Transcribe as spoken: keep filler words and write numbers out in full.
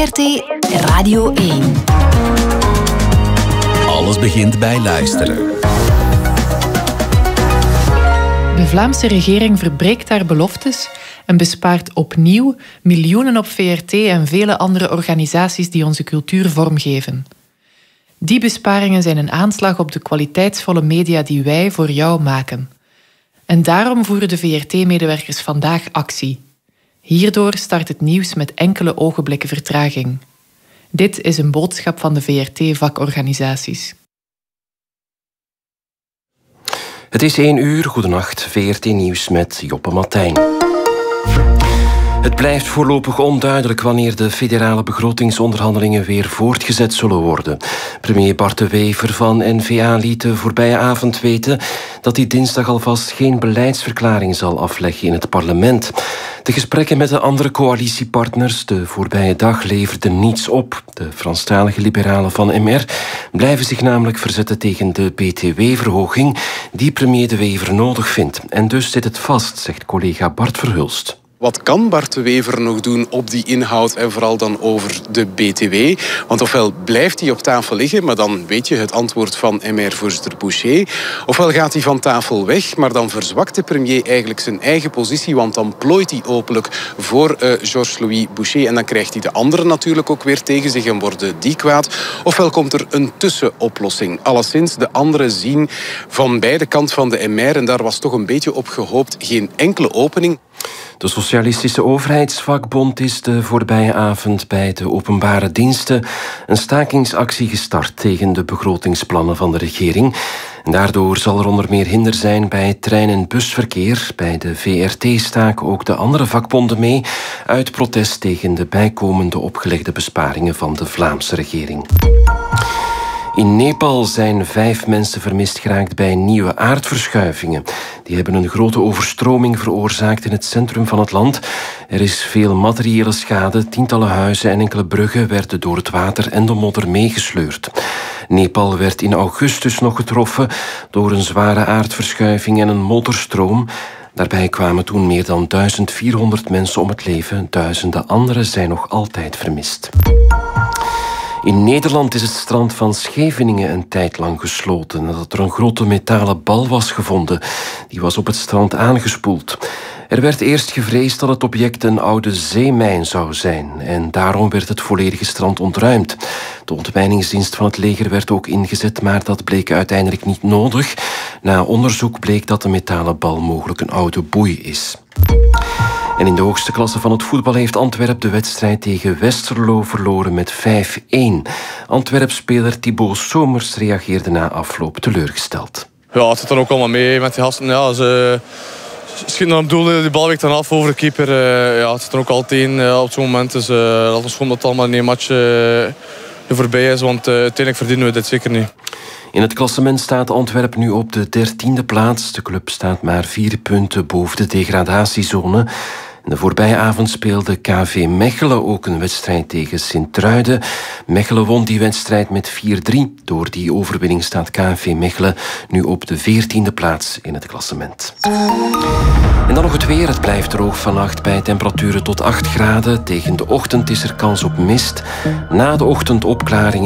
R T Radio één. Alles begint bij luisteren. De Vlaamse regering verbreekt haar beloftes en bespaart opnieuw miljoenen op V R T en vele andere organisaties die onze cultuur vormgeven. Die besparingen zijn een aanslag op de kwaliteitsvolle media die wij voor jou maken. En daarom voeren de V R T-medewerkers vandaag actie. Hierdoor start het nieuws met enkele ogenblikken vertraging. Dit is een boodschap van de V R T-vakorganisaties. Het is één uur, goedenacht, V R T Nieuws met Joppe Martijn. Het blijft voorlopig onduidelijk wanneer de federale begrotingsonderhandelingen weer voortgezet zullen worden. Premier Bart de Wever van N V A liet de voorbije avond weten dat hij dinsdag alvast geen beleidsverklaring zal afleggen in het parlement. De gesprekken met de andere coalitiepartners de voorbije dag leverden niets op. De Franstalige liberalen van M R blijven zich namelijk verzetten tegen de B T W-verhoging die premier de Wever nodig vindt. En dus zit het vast, zegt collega Bart Verhulst. Wat kan Bart de Wever nog doen op die inhoud en vooral dan over de B T W? Want ofwel blijft hij op tafel liggen, maar dan weet je het antwoord van M R-voorzitter Boucher. Ofwel gaat hij van tafel weg, maar dan verzwakt de premier eigenlijk zijn eigen positie, want dan plooit hij openlijk voor uh, Georges-Louis Boucher en dan krijgt hij de anderen natuurlijk ook weer tegen zich en worden die kwaad. Ofwel komt er een tussenoplossing. Alleszins, de anderen zien van beide kanten van de M R, en daar was toch een beetje op gehoopt, geen enkele opening. De Socialistische Overheidsvakbond is de voorbije avond bij de openbare diensten een stakingsactie gestart tegen de begrotingsplannen van de regering. En daardoor zal er onder meer hinder zijn bij trein- en busverkeer. Bij de V R T staken ook de andere vakbonden mee uit protest tegen de bijkomende opgelegde besparingen van de Vlaamse regering. In Nepal zijn vijf mensen vermist geraakt bij nieuwe aardverschuivingen. Die hebben een grote overstroming veroorzaakt in het centrum van het land. Er is veel materiële schade, tientallen huizen en enkele bruggen werden door het water en de modder meegesleurd. Nepal werd in augustus nog getroffen door een zware aardverschuiving en een modderstroom. Daarbij kwamen toen meer dan duizend vierhonderd mensen om het leven. Duizenden anderen zijn nog altijd vermist. In Nederland is het strand van Scheveningen een tijd lang gesloten nadat er een grote metalen bal was gevonden. Die was op het strand aangespoeld. Er werd eerst gevreesd dat het object een oude zeemijn zou zijn en daarom werd het volledige strand ontruimd. De ontwijningsdienst van het leger werd ook ingezet, maar dat bleek uiteindelijk niet nodig. Na onderzoek bleek dat de metalen bal mogelijk een oude boei is. En in de hoogste klasse van het voetbal heeft Antwerp de wedstrijd tegen Westerlo verloren met vijf-één. Antwerp-speler Thibaut Somers reageerde na afloop teleurgesteld. Ja, het zit dan ook allemaal mee met die gasten. Ja, ze schieten naar het doel, die bal wijkt dan af over de keeper. Ja, het zit er ook altijd in uh, op zo'n moment. Dus uh, laten we gewoon dat het allemaal in één match uh, voorbij is, want uh, uiteindelijk verdienen we dit zeker niet. In het klassement staat Antwerp nu op de dertiende plaats. De club staat maar vier punten boven de degradatiezone. De voorbije avond speelde K V Mechelen ook een wedstrijd tegen Sint-Truiden. Mechelen won die wedstrijd met vier drie. Door die overwinning staat K V Mechelen nu op de veertiende plaats in het klassement. En dan nog het weer. Het blijft droog vannacht bij temperaturen tot acht graden. Tegen de ochtend is er kans op mist. Na de ochtend opklaringen